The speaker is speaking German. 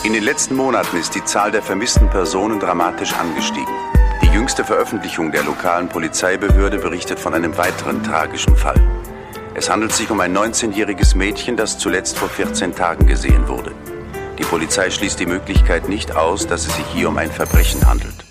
In den letzten Monaten ist die Zahl der vermissten Personen dramatisch angestiegen. Die jüngste Veröffentlichung der lokalen Polizeibehörde berichtet von einem weiteren tragischen Fall. Es handelt sich um ein 19-jähriges Mädchen, das zuletzt vor 14 Tagen gesehen wurde. Die Polizei schließt die Möglichkeit nicht aus, dass es sich hier um ein Verbrechen handelt.